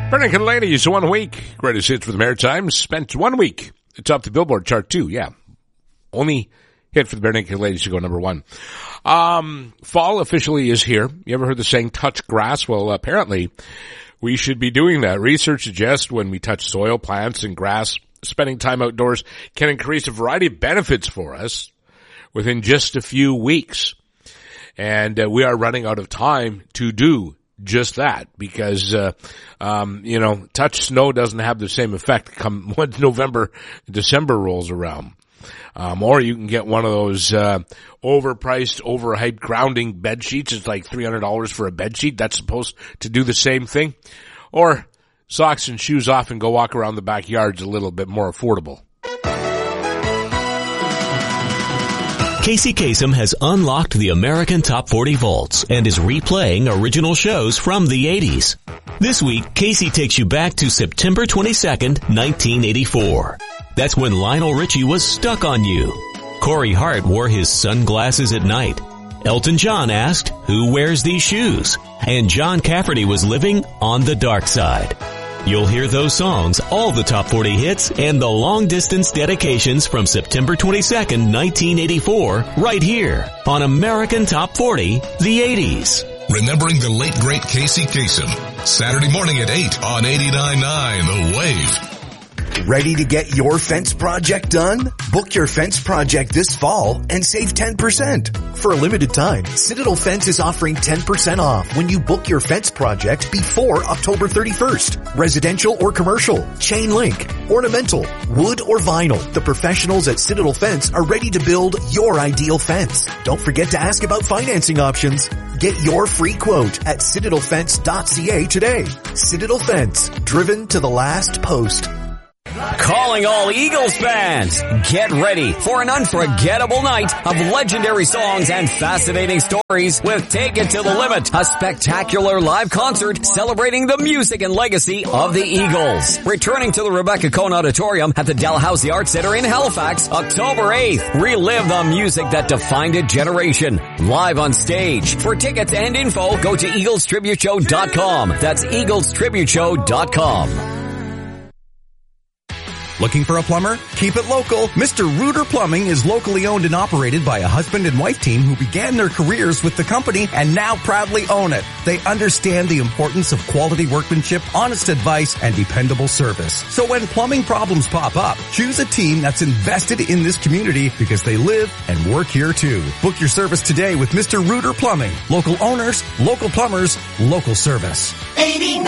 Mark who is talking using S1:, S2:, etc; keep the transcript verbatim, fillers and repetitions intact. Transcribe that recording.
S1: Bernick and Ladies, one week. Greatest hits for the Maritimes. Spent one week. It's up the Billboard chart, too. Yeah. Only hit for the Bernick and Ladies to go number one. Um, fall officially is here. You ever heard the saying, touch grass? Well, apparently, we should be doing that. Research suggests when we touch soil, plants, and grass, spending time outdoors can increase a variety of benefits for us within just a few weeks. And uh, we are running out of time to do just that because, uh, um, you know, touch snow doesn't have the same effect come once November, December rolls around. Um, or you can get one of those, uh, overpriced, overhyped grounding bed sheets. It's like three hundred dollars for a bed sheet. That's supposed to do the same thing. Or socks and shoes off and go walk around the backyard's a little bit more affordable.
S2: Casey Kasem has unlocked the American Top forty Vaults and is replaying original shows from the eighties. This week, Casey takes you back to September twenty-second, nineteen eighty-four. That's when Lionel Richie was Stuck on You. Corey Hart wore his sunglasses at night. Elton John asked, who wears these shoes? And John Cafferty was living on the dark side. You'll hear those songs, all the top forty hits, and the long-distance dedications from September twenty-second, nineteen eighty-four, right here on American Top forty, the eighties.
S3: Remembering the late, great Casey Kasem. Saturday morning at eight on eighty-nine point nine The Wave.
S4: Ready to get your fence project done? Book your fence project this fall and save ten percent. For a limited time, Citadel Fence is offering ten percent off when you book your fence project before October thirty-first. Residential or commercial, chain link, ornamental, wood or vinyl. The professionals at Citadel Fence are ready to build your ideal fence. Don't forget to ask about financing options. Get your free quote at citadel fence dot c a today. Citadel Fence, driven to the last post.
S5: Calling all Eagles fans. Get ready for an unforgettable night of legendary songs and fascinating stories with Take It to the Limit, a spectacular live concert celebrating the music and legacy of the Eagles. Returning to the Rebecca Cohn Auditorium at the Dalhousie Arts Center in Halifax, October eighth. Relive the music that defined a generation. Live on stage. For tickets and info, go to eagles tribute show dot com. That's eagles tribute show dot com.
S6: Looking for a plumber? Keep it local. Mister Rooter Plumbing is locally owned and operated by a husband and wife team who began their careers with the company and now proudly own it. They understand the importance of quality workmanship, honest advice, and dependable service. So when plumbing problems pop up, choose a team that's invested in this community because they live and work here too. Book your service today with Mister Rooter Plumbing. Local owners, local plumbers, local service.
S7: eighty-nine